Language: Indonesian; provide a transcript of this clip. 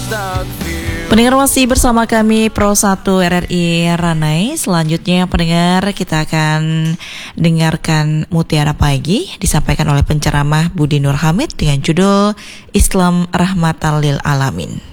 Pendengar masih bersama kami Pro 1 RRI Ranai. Selanjutnya pendengar, kita akan dengarkan Mutiara Pagi disampaikan oleh penceramah Budi Nur Hamid dengan judul Islam Rahmatan lil Alamin.